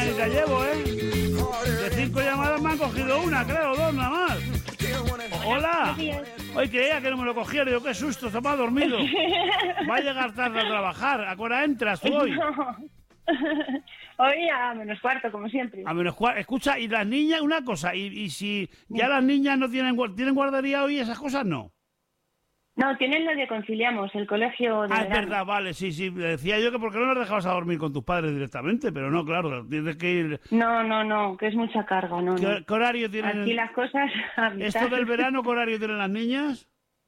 mañanita llevo, ¿eh? De 5 llamadas me han cogido una, creo, 2 nada más. Hola. Hoy creía que no me lo cogía, digo, qué susto, estaba dormido. Va a llegar tarde a trabajar. ¿A qué hora entras tú hoy? No. Hoy a -4, como siempre. A -4. Escucha, y las niñas, una cosa, y si ya las niñas no tienen guardería hoy, esas cosas no. No, tienen lo de conciliamos, el colegio de es verano. verdad, vale, sí, decía yo que porque no las dejabas a dormir con tus padres directamente, pero no, claro, tienes que ir... No, que es mucha carga, no. ¿Qué horario tienen? Aquí las cosas a mitad. ¿Esto del verano qué horario tienen las niñas?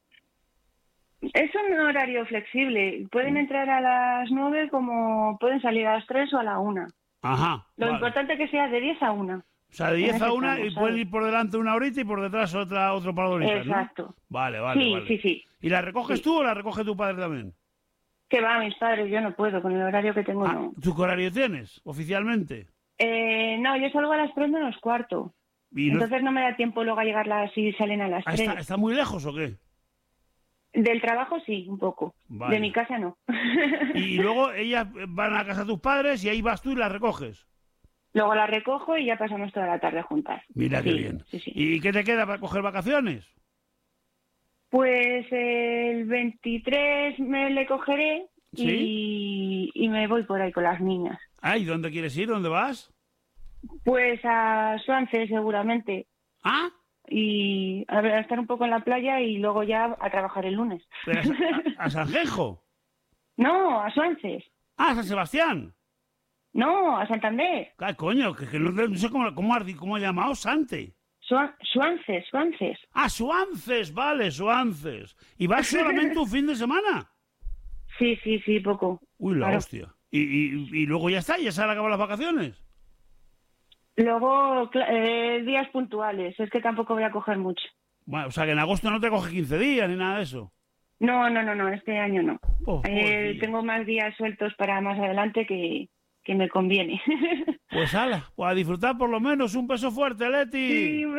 Es un horario flexible, pueden entrar a las 9 como pueden salir a las 3 o a la 1. Ajá. Lo vale. importante es que sea de 10 a 1. O sea, de 10 a 1 y ¿sabes? pueden ir por delante una horita y por detrás otro par de horitas, ¿no? Exacto. Vale. Sí. ¿Y la recoges Sí. tú o la recoge tu padre también? Que va, mis padres, yo no puedo, con el horario que tengo no. ¿Tú qué horario tienes, oficialmente? No, yo salgo a las 3 menos cuarto. Y Entonces no me da tiempo luego a llegar si salen a las 3. ¿Está muy lejos o qué? Del trabajo sí, un poco. Vale. De mi casa no. Y luego ellas van a casa de tus padres y ahí vas tú y las recoges. Luego la recojo y ya pasamos toda la tarde juntas. Mira qué Sí, bien. Sí. ¿Y qué te queda para coger vacaciones? Pues el 23 me le cogeré y me voy por ahí con las niñas. ¿Y dónde quieres ir? ¿Dónde vas? Pues a Swansea seguramente. ¿Ah? Y a estar un poco en la playa y luego ya a trabajar el lunes. ¿A Sanjenjo? No, a Swansea. ¿A San Sebastián? No, a Santander. ¿Qué coño? Que no sé cómo ha llamado Sante. Swansea. Suances, vale, Suances. ¿Y vas solamente un fin de semana? Sí, poco. Uy, la Claro. hostia. Y luego ya está, ya se han acabado las vacaciones. Luego, días puntuales. Es que tampoco voy a coger mucho. Bueno, o sea que en agosto no te coge 15 días ni nada de eso. No, este año no. Joder. Tengo más días sueltos para más adelante que me conviene. Pues ala, pues a disfrutar por lo menos. Un beso fuerte, Leti. Sí,